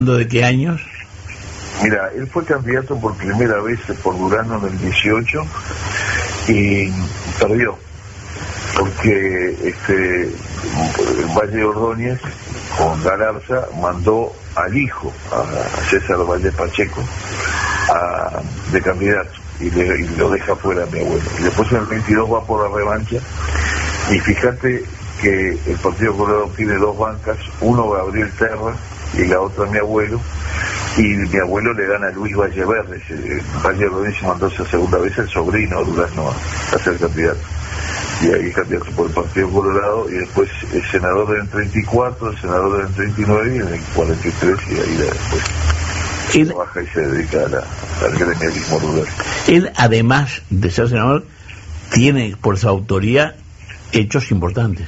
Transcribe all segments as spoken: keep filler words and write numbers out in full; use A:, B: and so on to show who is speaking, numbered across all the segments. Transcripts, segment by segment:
A: ¿De qué años?
B: Mira, él fue candidato por primera vez por Durazno en el dieciocho y perdió, porque este Valle Ordóñez con Galarza mandó al hijo, a César Valle Pacheco, a, de candidato, y, le, y lo deja fuera a mi abuelo. Y después en el veintidós va por la revancha, y fíjate que el Partido Colorado tiene dos bancas, uno Gabriel Terra y la otra mi abuelo, y mi abuelo le gana a Luis Valleverde. Valle Ordóñez se mandó esa segunda vez el sobrino Durazno a, a ser candidato, y ahí candidato por el Partido Colorado, y después el senador en el treinta y cuatro, el senador en el treinta y nueve y en el cuarenta y tres, y ahí después
A: él,
B: trabaja y se dedica a la, al gremialismo rural.
A: Él, además de ser senador, tiene por su autoría hechos importantes.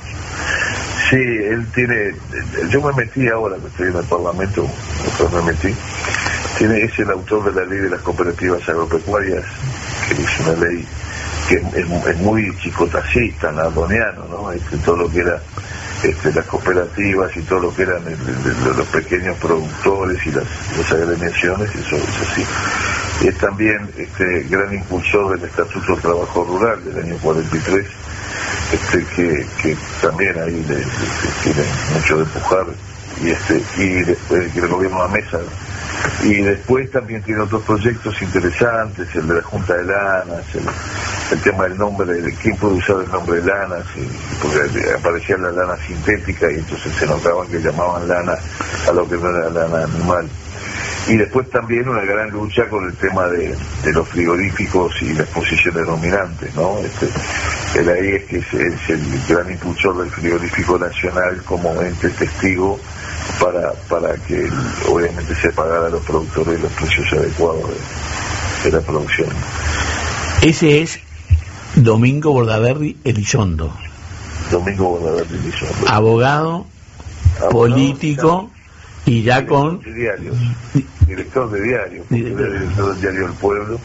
B: Sí, él tiene, yo me metí ahora que estoy en el Parlamento, me metí, tiene, es el autor de la ley de las cooperativas agropecuarias, que es una ley que es, es muy chicotacista, nardoniano, ¿no? Este, todo lo que era este, las cooperativas y todo lo que eran el, el, los pequeños productores y las, las agremiaciones, eso es así. Y es también este gran impulsor del Estatuto del Trabajo Rural del año cuarenta y tres, este que, que también ahí le, le, le tiene mucho de empujar, y este y después que el gobierno a mesa, y después también tiene otros proyectos interesantes, el de la Junta de Lanas, el, el tema del nombre, de quién puede usar el nombre de lanas, y, porque aparecía la lana sintética y entonces se notaban que llamaban lana a lo que no era lana animal. Y después también una gran lucha con el tema de, de los frigoríficos y las posiciones dominantes, ¿no? Este, el ahí es que es, es el gran impulsor del frigorífico nacional como ente testigo para para que obviamente se pagara a los productores los precios adecuados de, de la producción.
A: Ese es Domingo Bordaberry Elizondo.
B: Domingo Bordaberry Elizondo.
A: Abogado, Abogado político y ya
B: director
A: con...
B: de diarios, director de diarios, director. director del diario El Pueblo,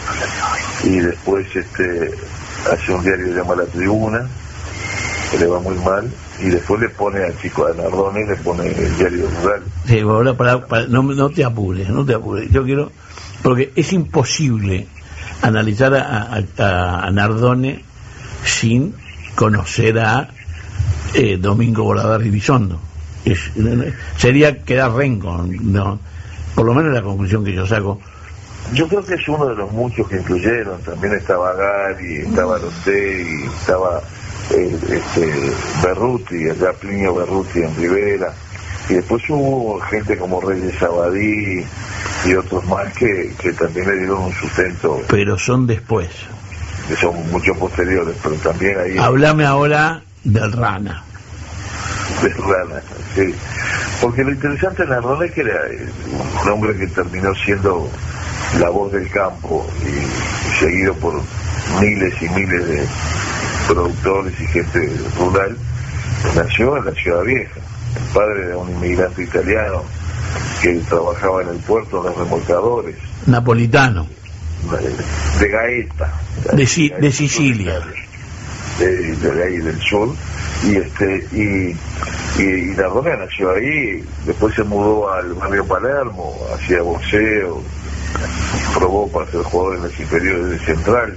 B: y después este hace un diario que se llama La Tribuna, que le va muy mal, y después le pone al chico de Nardone, le pone el diario rural.
A: Sí, ahora para, para, no, no te apures, no te apures, yo quiero, porque es imposible analizar a, a, a Nardone sin conocer a eh, Domingo Bordaberry Elizondo. Es, sería quedar renco, no, por lo menos la conclusión que yo saco.
B: Yo creo que es uno de los muchos que incluyeron, también estaba Gari, estaba Loté, y estaba eh, este, Berruti, allá Plinio Berruti en Rivera, y después hubo gente como Reyes Abadí y otros más que, que también le dieron un sustento.
A: Pero son después.
B: Que son mucho posteriores, pero también ahí...
A: Háblame ahora del Rana.
B: De Rana, sí. Porque lo interesante de Nardone es que era un hombre que terminó siendo la voz del campo y, y seguido por miles y miles de productores y gente rural. Nació en la Ciudad Vieja. El padre era un inmigrante italiano que trabajaba en el puerto, en los remolcadores.
A: Napolitano.
B: De Gaeta.
A: De, de, de Sicilia.
B: De, de ahí del sur. Y este y y, y Nardone nació ahí, después se mudó al barrio Palermo, hacía boxeo, probó para ser jugador en las inferiores de Central,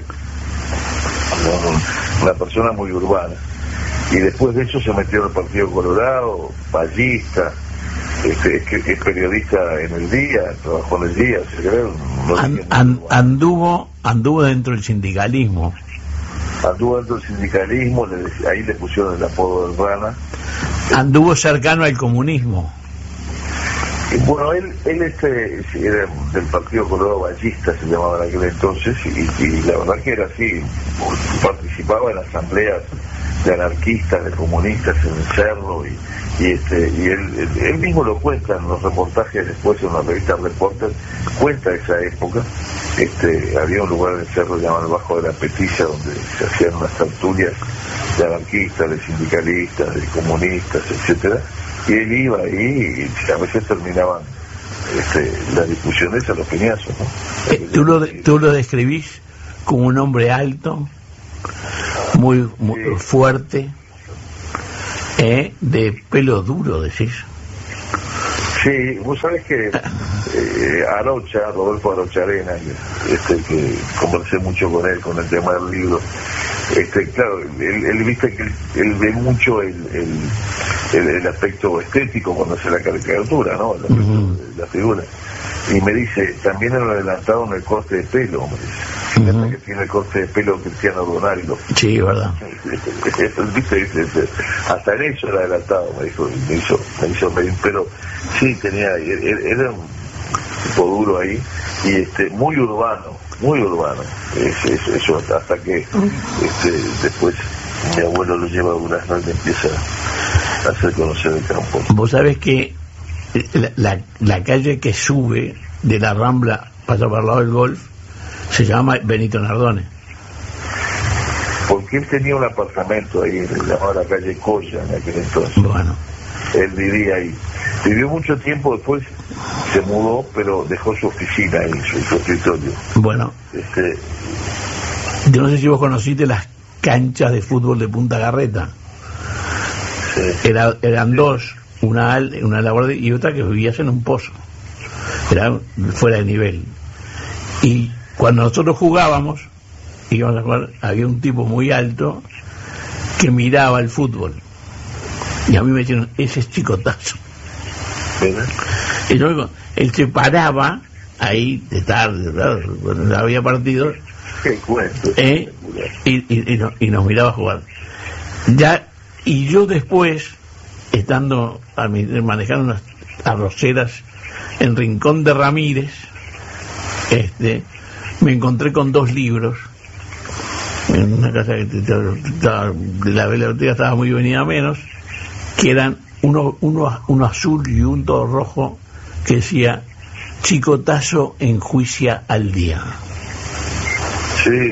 B: una persona muy urbana, y después de eso se metió al Partido Colorado, ballista, este, es, es periodista en El Día, trabajó en El Día, ¿se cree? No
A: and, and, anduvo anduvo dentro del sindicalismo.
B: Anduvo dentro del sindicalismo, le, ahí le pusieron el apodo del Rana.
A: Anduvo cercano al comunismo.
B: Y bueno, él él este era del Partido Colorado Ballista, se llamaba en aquel entonces, y, y la verdad que era así, participaba en asambleas de anarquistas, de comunistas en el Cerro, y, y este y él, él, él mismo lo cuenta en los reportajes después en una revista Reporter, cuenta esa época. Este, había un lugar en el Cerro llamado el Bajo de la Petiza, donde se hacían unas tertulias de anarquistas, de sindicalistas, de comunistas, etcétera, y él iba ahí y a veces terminaban este, las discusiones a los peñazos, ¿no?
A: Eh, ¿tú, lo, tú lo describís como un hombre alto, muy, muy sí. fuerte, eh, de pelo duro, decís.
B: Sí, vos sabés que eh, Arocha, Rodolfo Arocha Arena, este, que conversé mucho con él con el tema del libro, este, claro, él, él viste que él, él ve mucho el, el, el, el aspecto estético cuando hace la caricatura, ¿no? El aspecto uh-huh. de la figura. Y me dice, también en lo adelantado en el corte de pelo, me dice. Uh-huh. Que tiene el corte de pelo Cristiano Ronaldo.
A: Sí, verdad.
B: ¿Viste? Hasta en eso era adelantado, me dijo, me hizo, me hizo medir, pero sí tenía, era un tipo duro ahí, y este, muy urbano, muy urbano, eso, eso, eso hasta que este, después mi abuelo lo lleva a Durazno y me empieza a hacer conocer el campo.
A: Vos sabés que la, la, la calle que sube de la Rambla, pasa por el lado del golf, se llama Benito Nardone.
B: Porque él tenía un apartamento ahí, le llamaba la calle Coya en aquel entonces.
A: Bueno.
B: Él vivía ahí. Vivió mucho tiempo, después se mudó, pero dejó su oficina ahí, su, su escritorio.
A: Bueno.
B: Este...
A: Yo no sé si vos conociste las canchas de fútbol de Punta Garreta. Sí. Era, eran sí. dos, una al, una labor y otra que vivías en un pozo. Era fuera de nivel. Y cuando nosotros jugábamos, íbamos a jugar, había un tipo muy alto que miraba el fútbol. Y a mí me dijeron, ese es Chicotazo.
B: ¿Verdad?
A: Y luego, él se paraba ahí de tarde, ¿verdad? Cuando había partido.
B: Qué cuento.
A: ¿Eh? Y, y, y, no, y nos miraba jugar. Ya, y yo después, estando a mi, manejando unas arroceras en Rincón de Ramírez, este, me encontré con dos libros en una casa que estaba, la biblioteca estaba muy venida menos, que eran uno, uno, uno azul y un todo rojo, que decía Chicotazo enjuicia al día.
B: Sí,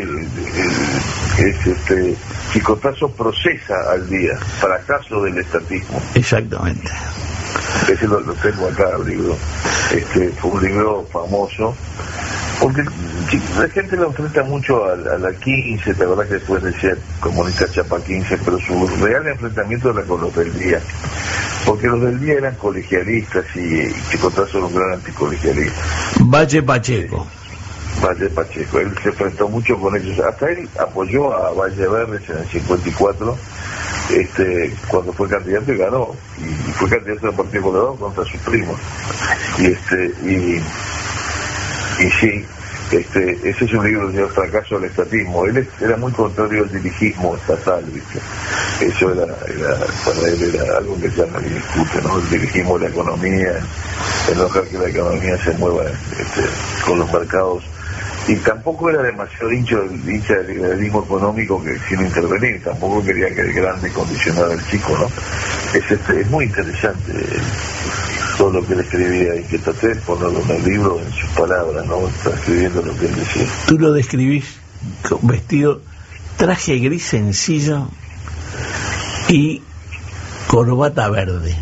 B: es este Chicotazo procesa al día, fracaso del estatismo.
A: Exactamente.
B: Ese lo, lo tengo acá, el libro. Este fue un libro famoso, porque la gente lo enfrenta mucho a, a la quince, te acordás que después decía comunista Chapa quince, pero su real enfrentamiento era con los del día, porque los del día eran colegialistas y, y Chicotazo era un gran anticolegialista.
A: Valle Pacheco.
B: Valle Pacheco, él se enfrentó mucho con ellos, hasta él apoyó a Valle Verdes en el cincuenta y cuatro, este, cuando fue candidato y ganó, y fue candidato del Partido Colorado contra sus primos, y este, y, y sí, este, ese es un libro de fracaso del estatismo. Él era muy contrario al dirigismo estatal, ¿viste? Eso era, era para él era algo que ya nadie discute, ¿no? El dirigismo de la economía, el no dejar que la economía se mueva este, con los mercados. Y tampoco era demasiado hincha, hincha del liberalismo económico que sin intervenir, tampoco quería que el grande condicionara al chico, ¿no? Es, este, es muy interesante todo lo que él escribía, y que traté de ponerlo en el libro en sus palabras, ¿no? Transcribiendo lo que él decía.
A: Tú lo describís con vestido, traje gris sencillo y corbata verde.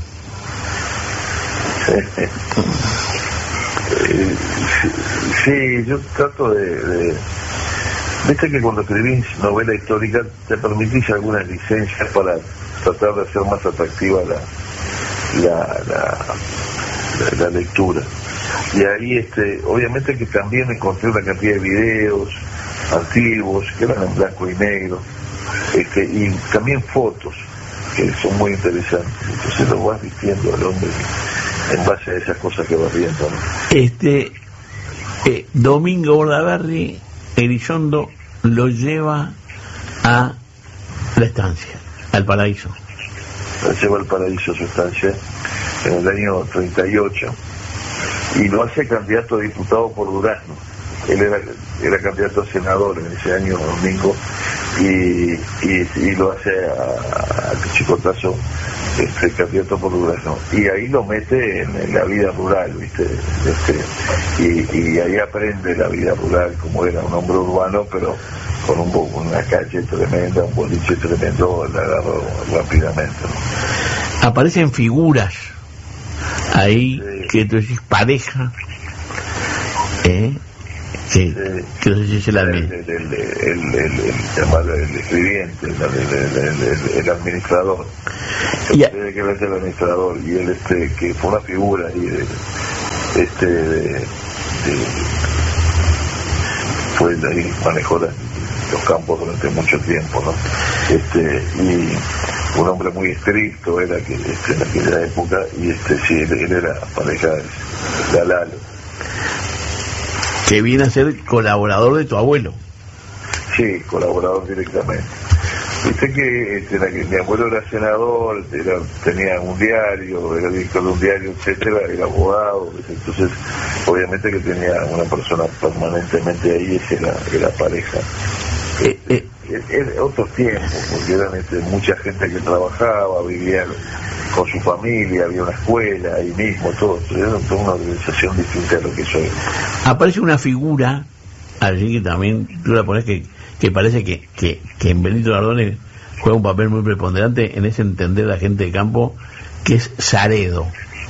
B: Eh, sí, yo trato de, de... Viste que cuando escribís novela histórica te permitís algunas licencias para tratar de hacer más atractiva la, la, la, la, la lectura. Y ahí, este, obviamente que también encontré una cantidad de videos antiguos que eran en blanco y negro, este, y también fotos que son muy interesantes. Entonces lo vas vistiendo al hombre en base a esas cosas que vas viendo, ¿no?
A: Este eh, Domingo Bordaberry, Elizondo lo lleva a la estancia, al paraíso.
B: Lo lleva al paraíso, su estancia, en el año treinta y ocho, y lo hace candidato a diputado por Durazno. Él era, era candidato a senador en ese año, Domingo, y, y, y lo hace a, a Chicotazo, este, candidato por Durazno, y ahí lo mete en, en la vida rural, ¿viste? Este, y, y ahí aprende la vida rural, como era un hombre urbano, pero con un, una calle tremenda, un boliche tremendo, la agarró rápidamente, ¿no?
A: Aparecen figuras ahí, sí, que tú decís pareja, ¿eh? Sí, eh, que no sé si es el
B: el, el, el, el, el, el, el escribiente, el, el, el, el administrador,
A: yeah.
B: que él es el administrador, y él este que fue una figura ahí de, este de, de, fue ahí, manejó la, los campos durante mucho tiempo, ¿no? Este, y un hombre muy estricto era que este, en aquella época, y este sí, él, él era pareja de Alalo,
A: que viene a ser colaborador de tu abuelo.
B: Sí, colaborador directamente. Viste que, este, la, que mi abuelo era senador, era, tenía un diario, era director de un diario, etcétera, era abogado, entonces obviamente que tenía una persona permanentemente ahí, esa era, era pareja.
A: Eh, eh.
B: Era otros tiempos, porque eran este, mucha gente que trabajaba, vivía con su familia, había una escuela ahí mismo, todo, era toda una organización distinta de lo que soy.
A: Aparece una figura allí que también tú la pones que, que parece que, que, que en Benito Nardone juega un papel muy preponderante en ese entender la gente de campo, que es Saredo.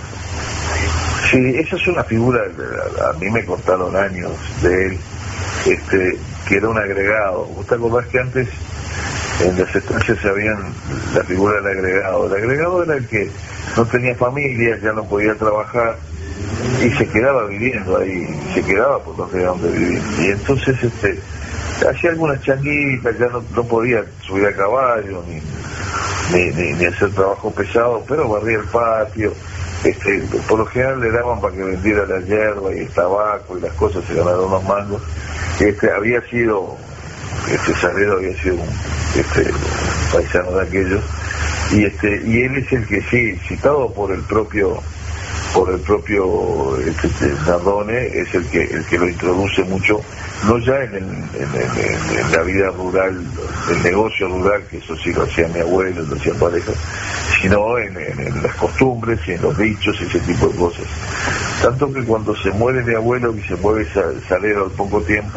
B: Sí, esa es una figura, a mí me contaron años de él, este que era un agregado. ¿Vos te acordás que antes en las estancias se habían la figura del agregado? El agregado era el que no tenía familia, ya no podía trabajar y se quedaba viviendo ahí, se quedaba por no tener donde vivir, y entonces este hacía algunas changuitas, ya no, no podía subir a caballo ni, ni, ni, ni hacer trabajo pesado, pero barría el patio. Este, por lo general le daban para que vendiera la hierba y el tabaco y las cosas, se ganaron unos mangos. Este, había sido, este Saredo había sido un este, paisano de aquellos, y este y él es el que sí, citado por el propio por el propio este, Nardone, es el que el que lo introduce mucho, no ya en, el, en, en, en la vida rural, el negocio rural, que eso sí lo hacía mi abuelo, lo hacía pareja, sino en, en, en las costumbres y en los dichos y ese tipo de cosas. Tanto que cuando se muere mi abuelo y se muere Saredo al poco tiempo,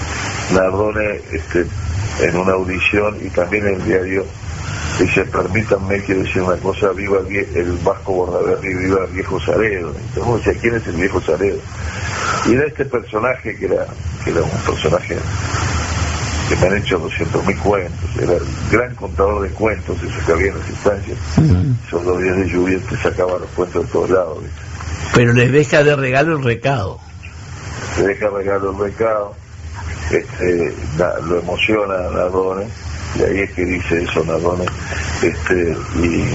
B: Nardone este, en una audición y también en el diario dice: permítanme, quiero decir una cosa, viva el, el Vasco Bordaberry, viva el viejo Saredo. Entonces, decía, ¿quién es el viejo Saredo? Y era este personaje que era, que era un personaje que me han hecho doscientos mil cuentos, era el gran contador de cuentos, eso que había en las instancias. Uh-huh. Esos dos días de lluvia te sacaba los cuentos de todos lados, ¿viste?
A: Pero les deja de regalo el recado.
B: Le deja regalo el recado, este, na, lo emociona a Nardone, y ahí es que dice eso Nardone, este, y,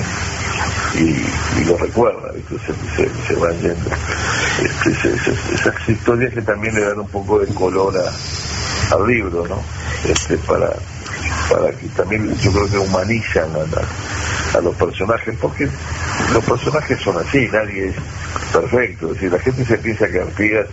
B: y, y lo recuerda, ¿viste? Se, se, se van yendo. Este, se, se, esas historias que también le dan un poco de color a, al libro, ¿no? Este, para, para que también yo creo que humanizan a, a, a los personajes, porque los personajes son así, nadie es perfecto, es decir, la gente se piensa que Artigas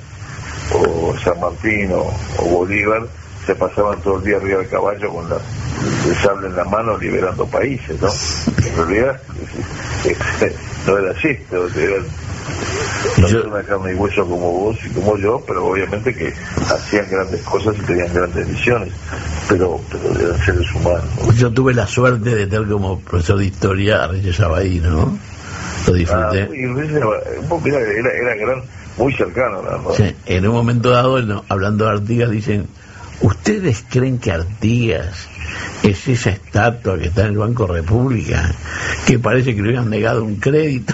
B: o San Martín o, o Bolívar se pasaban todo el día arriba del caballo con la, el sable en la mano liberando países, ¿no? En realidad este, no era así, eran personas de carne y hueso como vos y como yo, pero obviamente que hacían grandes cosas y tenían grandes visiones, pero, pero eran seres humanos, ¿no?
A: Yo tuve la suerte de tener como profesor de historia a Reyes Abadí, ¿no? Lo disfruté.
B: Ah, y Reyes Abadí era, era gran, muy cercano, ¿no?
A: Sí, en un momento dado, no, hablando de Artigas, dicen: ¿ustedes creen que Artigas es esa estatua que está en el Banco República, que parece que le habían negado un crédito?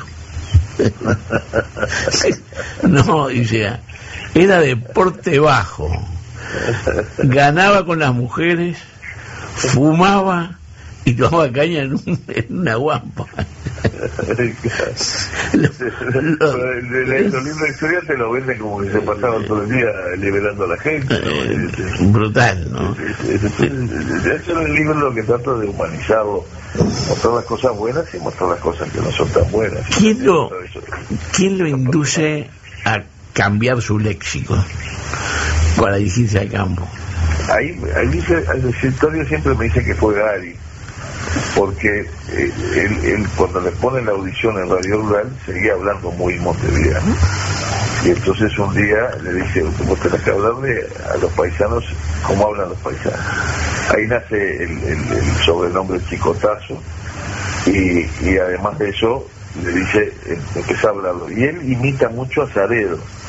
A: No, dice, era de porte bajo, ganaba con las mujeres, fumaba y tomaba caña en, un, en una guampa.
B: Los libros de historia te lo venden como que se pasaban todo el día liberando a la gente, ¿no?
A: Eh, brutal, ¿no?
B: Eso es el libro lo que trata de humanizarlo, mostrar las cosas buenas y mostrar las cosas que no son tan buenas.
A: ¿Quién lo, ¿quién lo induce a cambiar su léxico para dirigirse al campo?
B: Ahí, ahí dice, el historia siempre me dice que fue Gary, porque eh, él, él cuando le pone la audición en Radio Rural seguía hablando muy montevideano, y entonces un día le dice: vos tenés que hablarle a los paisanos como hablan los paisanos. Ahí nace el, el, el sobrenombre Chicotazo, y, y además de eso le dice, empieza a hablarlo, y él imita mucho a Saredo,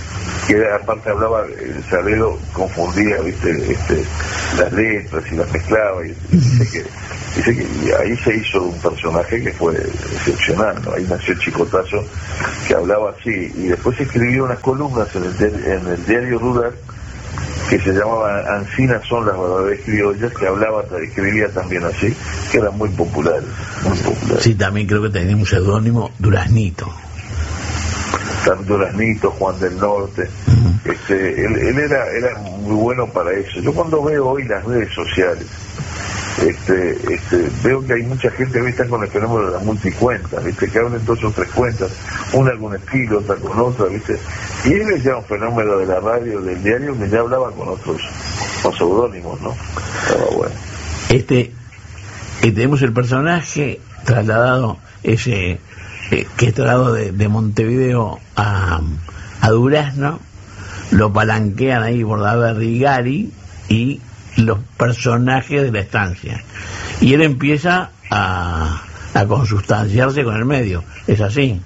B: que era, aparte hablaba, el Saavedra confundía, viste, este, las letras y las mezclaba, y dice que, dice que ahí se hizo un personaje que fue excepcional, ¿no? Ahí nació el Chicotazo, que hablaba así, y después escribió unas columnas en el, en el Diario Rural, que se llamaban Ancinas son las verdades criollas, que hablaba, escribía también así, que eran muy populares, muy populares.
A: Sí, también creo que tenía un seudónimo, Duraznito.
B: Duraznito, Juan del Norte, uh-huh. este, él, él era, era muy bueno para eso. Yo cuando veo hoy las redes sociales, este, este, veo que hay mucha gente que está con el fenómeno de las multicuentas, viste, que hablan dos o tres cuentas, una con estilo, otra con otra, viste, y él es ya un fenómeno de la radio, del diario, que ya hablaba con otros, con seudónimos, ¿no? Estaba bueno.
A: Este, eh, tenemos el personaje trasladado, ese eh, que es trasladado de, de Montevideo a, a Durazno, lo palanquean ahí por David Rigari y los personajes de la estancia, y él empieza a, a consustanciarse con el medio, ¿es así?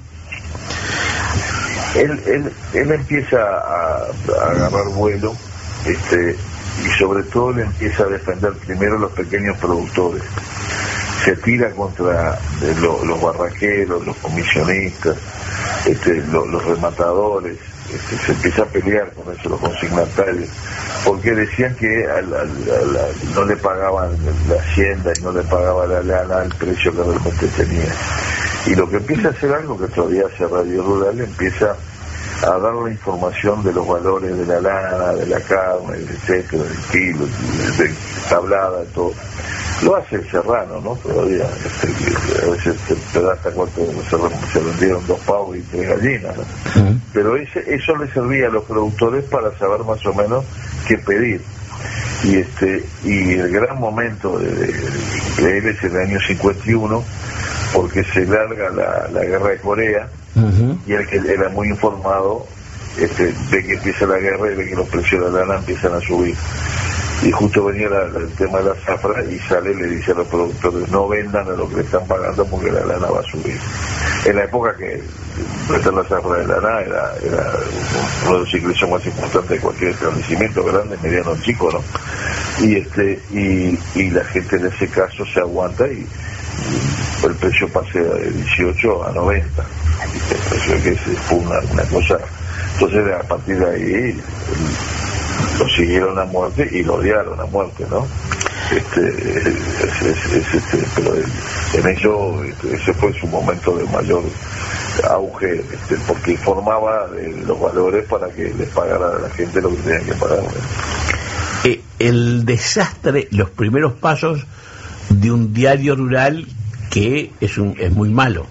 B: Él, él, él empieza a, a agarrar vuelo, este, y sobre todo le empieza a defender primero los pequeños productores, se tira contra eh, lo, los barraqueros, los comisionistas, este, lo, los rematadores, este, se empieza a pelear con eso, los consignatarios, porque decían que al, al, al, no le pagaban la hacienda y no le pagaba la lana al precio que realmente tenía. Y lo que empieza a hacer algo que todavía hace Radio Rural, empieza a dar la información de los valores de la lana, de la carne, etcétera, del kilo, de, de tablada, todo. Lo hace el Serrano, ¿no? Todavía, este, a veces te, te da hasta cuánto se, se vendieron dos pavos y tres gallinas, ¿no? Uh-huh. Pero ese, eso le servía a los productores para saber más o menos qué pedir. Y este y el gran momento de, de, de él es el año cincuenta y uno, porque se larga la, la guerra de Corea, uh-huh. y el que era muy informado este, ve que empieza la guerra y ve que los precios de la lana empiezan a subir. Y justo venía la, la, el tema de la zafra, y sale y le dice a los productores, no vendan a lo que le están pagando porque la lana va a subir. En la época que vender la zafra de lana era, era uno de los ingresos más importantes de cualquier establecimiento, grande, mediano, chico, ¿no? Y este y, y la gente en ese caso se aguanta y, y el precio pase de dieciocho a noventa. Eso que fue una, una cosa. Entonces a partir de ahí lo siguieron a muerte y lo odiaron a muerte, ¿no? Este, es, es, es, este, pero el, en ello este, ese fue su momento de mayor auge, este, porque informaba de los valores para que les pagara a la gente lo que tenían que pagar.
A: Eh, el desastre, los primeros pasos de un diario rural que es un es muy malo.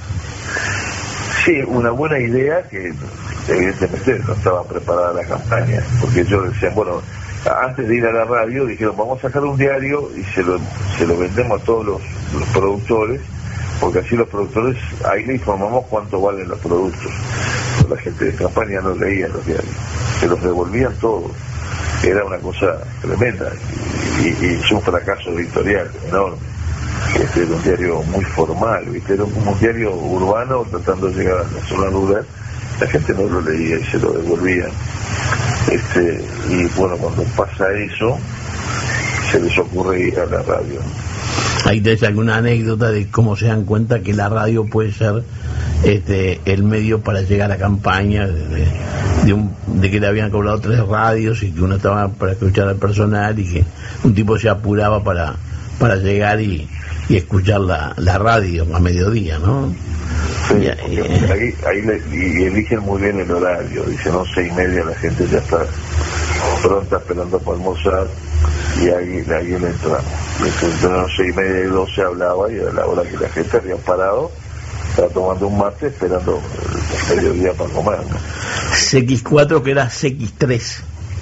B: Sí, una buena idea que evidentemente no estaba preparada la campaña, porque ellos decían, bueno, antes de ir a la radio dijeron, vamos a sacar un diario y se lo se lo vendemos a todos los, los productores, porque así los productores, ahí le informamos cuánto valen los productos. Pero la gente de campaña no leía los diarios, se los devolvían todos. Era una cosa tremenda y, y, y es un fracaso editorial enorme. Este era un diario muy formal, ¿viste? Era como un diario urbano tratando de llegar a la zona rural. La gente no lo leía y se lo devolvía. Este, y bueno, cuando pasa eso, se les ocurre ir a la radio.
A: ¿Ahí tenés alguna anécdota de cómo se dan cuenta que la radio puede ser este el medio para llegar a campaña, de, de, de, un, de que le habían cobrado tres radios y que uno estaba para escuchar al personal y que un tipo se apuraba para, para llegar y, y escuchar la, la radio a mediodía, ¿no?
B: Sí, y, eh, ahí, ahí le, y eligen muy bien el horario, dicen once y media, la gente ya está pronta esperando para almorzar y ahí, ahí le entramos. Entre once y media y doce hablaba y a la hora que la gente había parado estaba tomando un mate esperando el mediodía para comer, ¿no?
A: C X cuatro que era C X tres.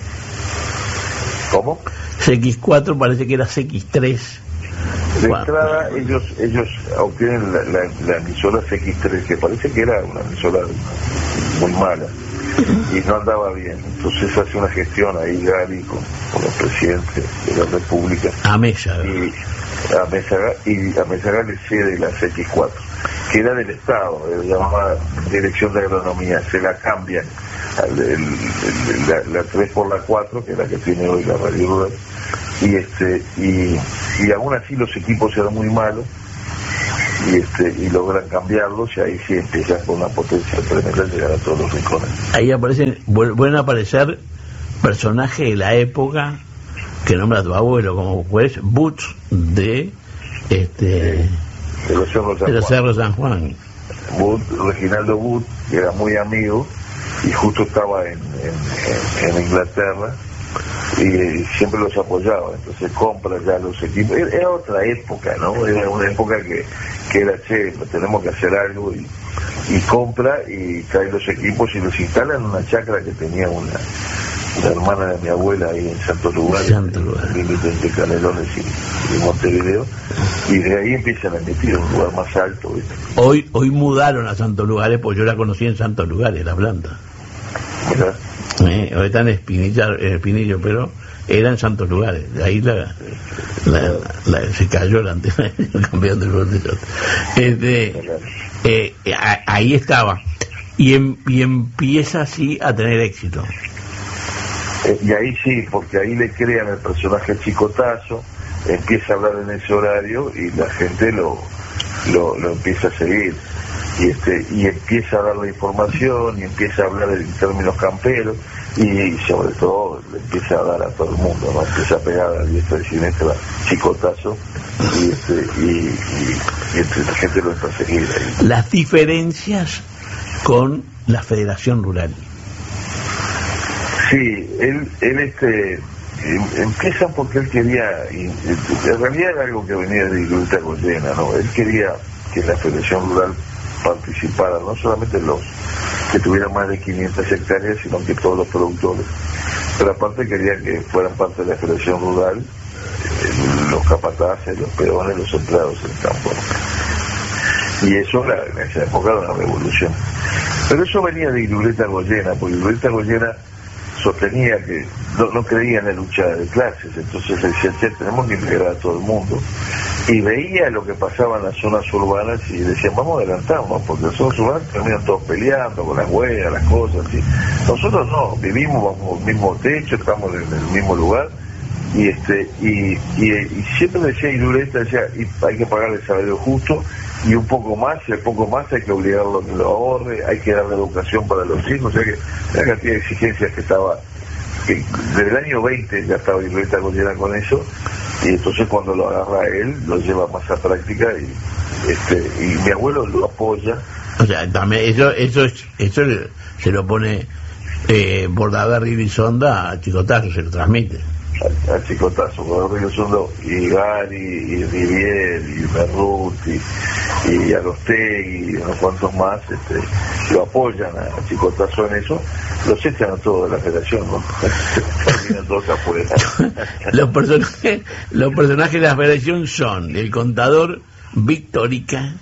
B: ¿Cómo?
A: C X cuatro parece que era C X tres.
B: De entrada ellos ellos obtienen la, la, la emisora C X tres, que parece que era una emisora muy mala y no andaba bien. Entonces hace una gestión ahí Gali con, con los presidentes de la República,
A: Amézaga,
B: y Amézaga y Amézaga le cede la C X cuatro, que era del Estado, se llamaba Dirección de Agronomía, se la cambian el, el, el, la, la tres por la cuatro, que es la que tiene hoy la Radio Rural, y este y, y aún así los equipos eran muy malos, y este y logran cambiarlos, y ahí sí empiezan con una potencia tremenda, llegar a todos los rincones.
A: Ahí aparecen, vuelven a aparecer personajes de la época que nombra a tu abuelo, como pues Butch de este
B: de los Cerros San,
A: de los Cerros San Juan.
B: Butch, Reginaldo Butch, que era muy amigo y justo estaba en, en, en Inglaterra, y siempre los apoyaba, entonces compra ya los equipos. Era otra época, ¿no? Era una época que, que era, che, tenemos que hacer algo, y, y compra y trae los equipos y los instala en una chacra que tenía una, una hermana de mi abuela ahí en Santos Lugares, límite entre Canelones y, y Montevideo, y de ahí empiezan a emitir un lugar más alto, ¿viste?
A: Hoy hoy mudaron a Santos Lugares, pues yo la conocí en Santos Lugares, la planta.
B: ¿Verdad?
A: Eh, ahorita en Espinilla, en Espinillo, pero era en Santos Lugares. De ahí la, la, la, se cayó la antena cambiando el botellón. Este, eh, ahí estaba. Y, em, y empieza así a tener éxito.
B: Eh, y ahí sí, porque ahí le crean el personaje Chicotazo, empieza a hablar en ese horario y la gente lo, lo, lo empieza a seguir. Y este y empieza a dar la información y empieza a hablar en términos camperos, y sobre todo le empieza a dar a todo el mundo, ¿no? Empieza a pegar a diestra y siniestra, Chicotazo, y este y, y, y entre la gente lo empieza a seguir ahí.
A: Las diferencias con la Federación Rural.
B: Sí, él él este em, empieza porque él quería, y, en realidad era algo que venía de Iglesias Goyena, ¿no? Él quería que la Federación Rural participara, no solamente los que tuvieran más de quinientas hectáreas, sino que todos los productores, pero aparte quería que fueran parte de la Federación Rural eh, los capataces, los peones, los empleados en el campo, y eso era, en esa época era una revolución. Pero eso venía de Iglesias Goyena, porque Iglesias Goyena sostenía que no, no creía en la lucha de clases, entonces decía, che, tenemos que integrar a todo el mundo, y veía lo que pasaba en las zonas urbanas y decían, vamos a adelantarnos, porque las zonas urbanas terminan todos peleando con las huellas, las cosas, y nosotros no, vivimos bajo el mismo techo, estamos en el mismo lugar, y este y, y, y siempre decía Irureta, decía, y hay que pagar el salario justo, y un poco más, y un poco más hay que obligarlo a que lo ahorre, hay que darle educación para los hijos, o sea que la cantidad de exigencias que estaba, que desde el año veinte ya estaba Irureta Goyena con eso, y entonces cuando lo agarra él, lo lleva más a práctica, y este y mi abuelo lo apoya.
A: O sea, también eso eso eso se lo pone eh, Bordaberry y Sonda a Chicotazo, se lo transmite.
B: A, a Chicotazo, Bordaberry y Sonda, y Gary, y Rivier, y Merrut, y, y Arostegui, y unos cuantos más, este, lo apoyan a, a Chicotazo en eso. Los echan a todos de la federación, ¿no? Terminan todos afuera.
A: los personajes los personajes de la federación son el contador Victorica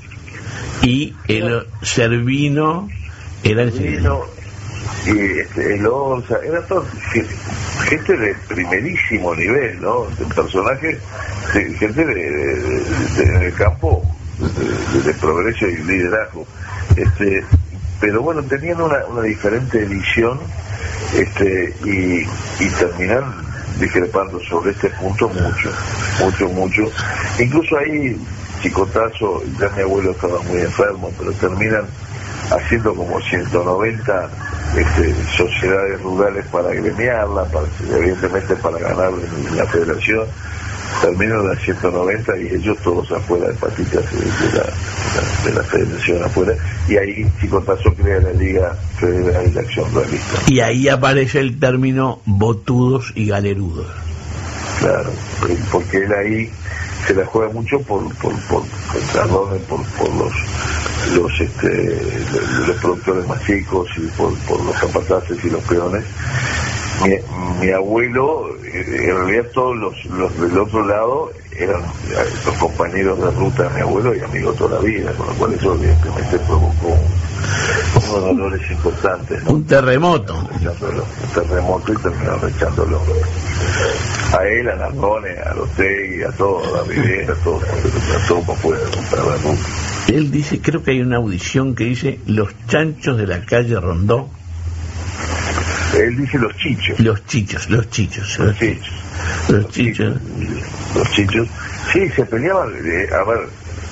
A: y el Servino, era el
B: Servino y este, el Orza, era todo gente de primerísimo nivel, ¿no? Personajes, gente de, de, de, de, de campo de, de, de progreso y liderazgo. Este pero bueno, tenían una, una diferente visión, este y, y terminan discrepando sobre este punto mucho, mucho, mucho. Incluso ahí, Chicotazo, ya mi abuelo estaba muy enfermo, pero terminan haciendo como ciento noventa este, sociedades rurales para gremiarla, para, evidentemente para ganar en la federación. Terminan las ciento noventa y ellos todos afuera de patitas de, de, la, de la federación afuera, y ahí Chicotazo crea la Liga Federal de Acción Realista.
A: Y ahí aparece el término botudos y galerudos.
B: Claro, porque él ahí se la juega mucho por por por, perdón, por, por los los este los, los productores más chicos y por, por los capataces y los peones. Mi, mi abuelo, en realidad todos los, los del otro lado eran los compañeros de ruta de mi abuelo y amigos toda la vida, con lo cual eso evidentemente provocó unos dolores importantes, ¿no?
A: Un terremoto.
B: Un terremoto y terminaron echándolo a él, a Nardone, a Lostegui, a todos, a Rivera, a todos, a todos para afuera, para la ruta.
A: Él dice, creo que hay una audición que dice, los chanchos de la calle Rondó
B: Él dice los chichos.
A: Los chichos, los chichos. Los,
B: los chichos.
A: Los chichos.
B: Los chichos. Sí, se peleaban, eh, a ver...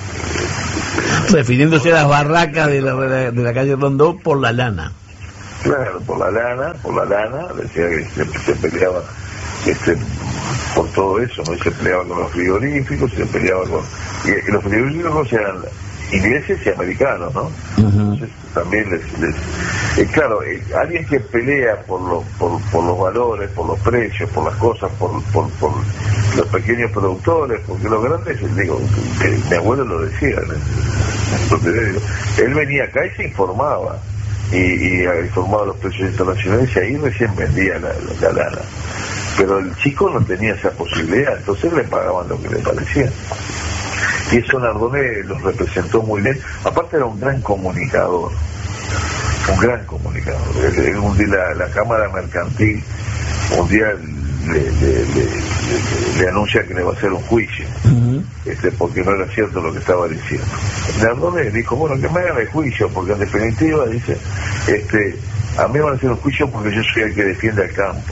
A: Refiriéndose a las barracas de la, de la calle Rondó por la lana.
B: Claro, por la lana, por la lana, decía que se, se peleaba este, por todo eso, ¿no? Y se peleaba con los frigoríficos, se peleaba con... Y, y los frigoríficos eran ingleses y americanos, ¿no? Uh-huh. Entonces también les... les eh, claro, eh, alguien que pelea por los, por, por los valores, por los precios, por las cosas, por, por, por los pequeños productores, porque los grandes, digo, que mi abuelo lo decía, ¿no? Él venía acá y se informaba. Y, y informaba los precios internacionales y ahí recién vendía la, la, la lana. Pero el chico no tenía esa posibilidad, entonces le pagaban lo que le parecía. Y eso Nardone los representó muy bien. Aparte era un gran comunicador, un gran comunicador. Un día la, la Cámara Mercantil, un día le, le, le, le, le anuncia que le va a hacer un juicio, uh-huh. este, porque no era cierto lo que estaba diciendo. Nardone dijo, bueno, que me hagan el juicio, porque en definitiva dice, este, a mí me van a hacer un juicio porque yo soy el que defiende al campo.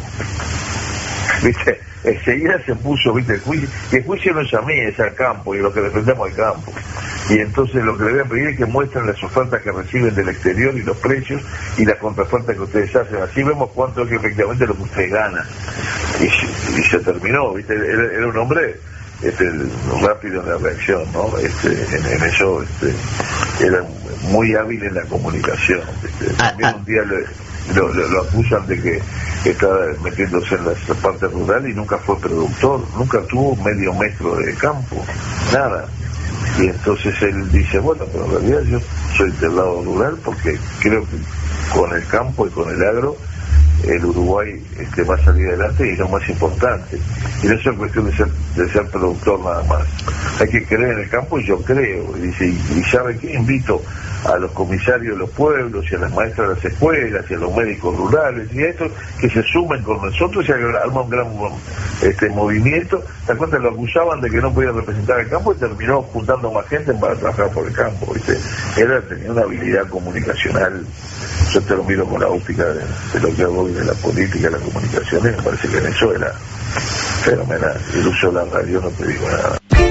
B: ¿Viste? Enseguida se puso, ¿viste? El juicio, y el juicio no es a mí, es al campo, y los que defendemos al campo. Y entonces lo que le voy a pedir es que muestren las ofertas que reciben del exterior y los precios y las contraofertas que ustedes hacen. Así vemos cuánto es que efectivamente lo que ustedes ganan. Y, y se terminó, ¿viste? Era, era un hombre este, rápido en la reacción, ¿no? Este, en, en eso este, era muy hábil en la comunicación. Este. También un día le, lo, lo, lo acusan de que estaba metiéndose en la parte rural y nunca fue productor, nunca tuvo medio metro de campo, nada. Y entonces él dice, bueno, pero en realidad yo soy del lado rural porque creo que con el campo y con el agro el Uruguay este, va a salir adelante y lo más importante. Y no es cuestión de ser, de ser productor nada más. Hay que creer en el campo y yo creo. Y dice, y, y ¿sabe qué? Invito a los comisarios de los pueblos y a las maestras de las escuelas y a los médicos rurales y a estos que se sumen con nosotros y arma un gran este, movimiento. ¿Te acuerdas? Lo acusaban de que no podía representar el campo y terminó juntando más gente para trabajar por el campo, ¿viste? Él tenía una habilidad comunicacional. Yo te lo miro con la óptica de, de lo que hago de la política, la comunicación, y me parece que en eso era fenomenal. El uso de la radio no te digo nada.